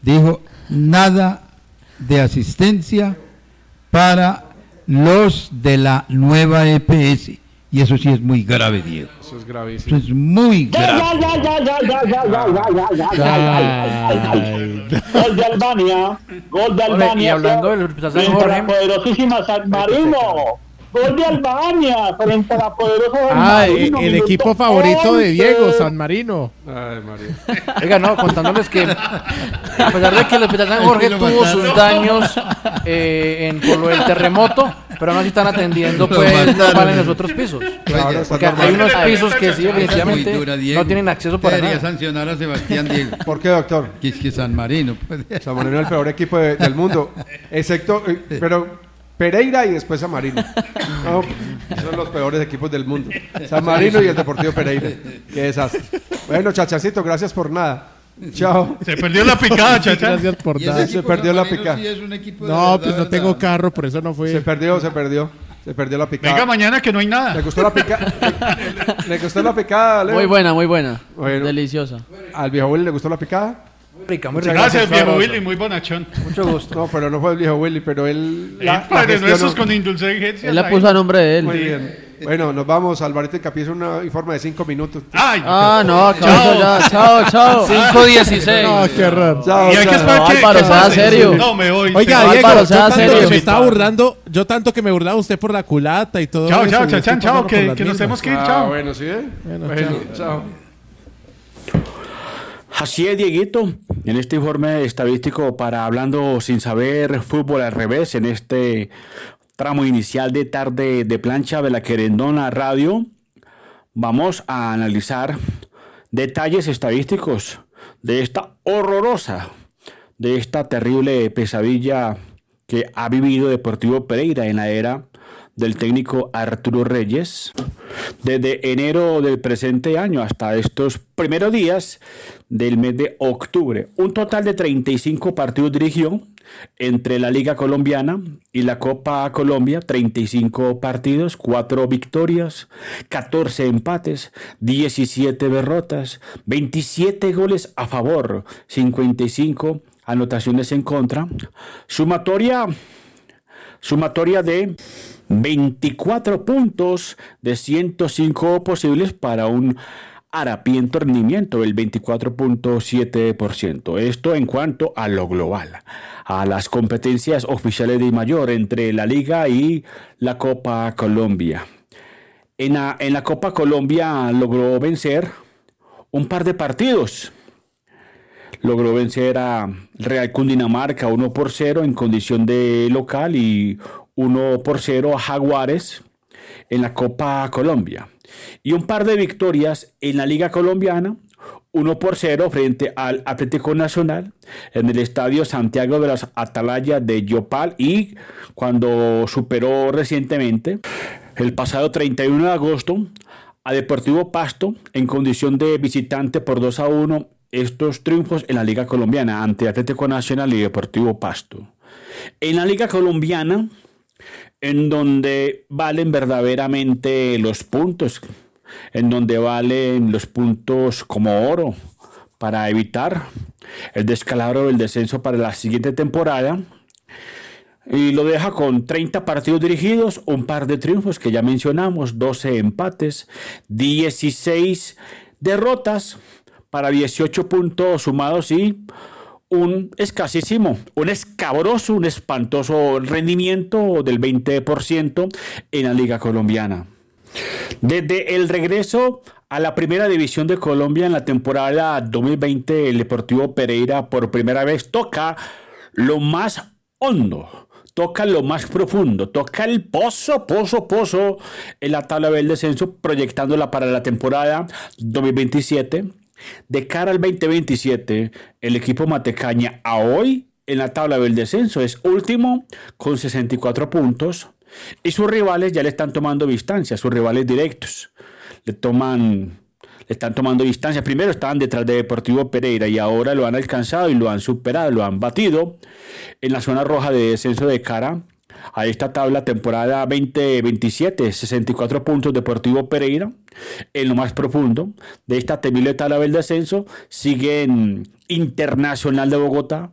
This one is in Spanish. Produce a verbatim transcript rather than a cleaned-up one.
dijo nada de asistencia para los de la nueva E P S. Y eso sí es muy grave, Diego. Eso es gravísimo. Eso es muy grave. Gol de Albania. Gol de Albania. Y hablando del San Jorge. Jorge. Poderosísima San Marino. Gol de Albania frente a la poderosa San Ah, Marino. el equipo favorito de Diego, San Marino. Ay, María. Oiga, no, contándoles que a pesar de que el Hospital San Jorge tuvo sus daños eh, en, por lo del terremoto, pero aún así están atendiendo pues normal en los otros pisos. Claro, Porque hay unos pisos que sí, definitivamente Muy dura, Diego. no tienen acceso para Debería nada. sancionar a Sebastián Diego. ¿Por qué, doctor? Que es que San Marino. Pues. San Marino es el peor equipo de- del mundo. Excepto, eh, pero Pereira y después San Marino. No, son los peores equipos del mundo. San Marino y el Deportivo Pereira. Qué desastre. Bueno, Chachacito, gracias por nada. Chao. Se perdió la picada, chacha. Gracias por Y ese nada. Se equipo perdió San la Marino pica. sí es un equipo de No, verdad, pues no verdad. tengo carro, por eso no Se fue. perdió, se perdió. Se perdió la picada. Venga mañana que no hay ¿Le nada. gustó la picada? ¿Le, le gustó la picada, Leo? Muy buena, muy buena. Bueno. Deliciosa. ¿Al viejo Willy le gustó la picada? Muy rica, muy rica. Gracias, viejo Sabroso. Willy, muy bonachón. Mucho gusto. No, pero no fue el viejo Willy, pero él La, la, padre gestionó. nuestros con indulgencias. Él la ahí. puso a nombre de Muy él. bien. Bueno, nos vamos. Alvarito y Capi, es un informe de cinco minutos. Ay, Ah, no, acabó ya. Chao, chao. cinco dieciséis. No, qué horror. Chao, y hay que chao. esperar No, que, Álvaro, que sea pase. serio. No, me voy. Oiga, No, Diego, Álvaro, yo sea tanto serio. que me estaba burlando, yo tanto que me burlaba usted por la culata y todo Chao, eso. chao, y estoy chachán, chao, pasando por que, las que nos mismas. tenemos que ir, Ah, chao. bueno, ¿sí? eh? Bueno, Bueno, chao. chao. Así es, Dieguito, en este informe estadístico para Hablando Sin Saber Fútbol al Revés, en este tramo inicial de Tarde de Plancha de la Querendona Radio, vamos a analizar detalles estadísticos de esta horrorosa, de esta terrible pesadilla que ha vivido Deportivo Pereira en la era del técnico Arturo Reyes, desde enero del presente año hasta estos primeros días del mes de octubre. Un total de treinta y cinco partidos dirigió entre la Liga Colombiana y la Copa Colombia, treinta y cinco partidos, cuatro victorias, catorce empates, diecisiete derrotas, veintisiete goles a favor, cincuenta y cinco anotaciones en contra. Sumatoria, sumatoria de veinticuatro puntos de ciento cinco posibles para un harapiento rendimiento del veinticuatro punto siete por ciento. Esto en cuanto a lo global, a las competencias oficiales de mayor entre la Liga y la Copa Colombia. En la, en la Copa Colombia logró vencer un par de partidos. Logró vencer a Real Cundinamarca uno por cero en condición de local y uno por cero a Jaguares en la Copa Colombia. Y un par de victorias en la Liga Colombiana, uno por cero frente al Atlético Nacional en el Estadio Santiago de las Atalayas de Yopal, y cuando superó recientemente, el pasado treinta y uno de agosto, a Deportivo Pasto en condición de visitante por dos a uno. Estos triunfos en la Liga Colombiana ante Atlético Nacional y Deportivo Pasto. En la Liga Colombiana, en donde valen verdaderamente los puntos, en donde valen los puntos como oro para evitar el descalabro del descenso para la siguiente temporada, y lo deja con treinta partidos dirigidos, un par de triunfos que ya mencionamos, doce empates, dieciséis derrotas para dieciocho puntos sumados y un escasísimo, un escabroso, un espantoso rendimiento del veinte por ciento en la Liga Colombiana. Desde el regreso a la Primera División de Colombia en la temporada dos mil veinte, el Deportivo Pereira por primera vez toca lo más hondo, toca lo más profundo, toca el pozo, pozo, pozo en la tabla del descenso, proyectándola para la temporada dos mil veintisiete. De cara al veinte veintisiete, el equipo Matecaña a hoy en la tabla del descenso es último con sesenta y cuatro puntos, y sus rivales ya le están tomando distancia, sus rivales directos le toman, le están tomando distancia. Primero estaban detrás de Deportivo Pereira y ahora lo han alcanzado y lo han superado, lo han batido en la zona roja de descenso de cara a esta tabla temporada veinte veintisiete, sesenta y cuatro puntos Deportivo Pereira. En lo más profundo de esta temible tabla del descenso siguen Internacional de Bogotá,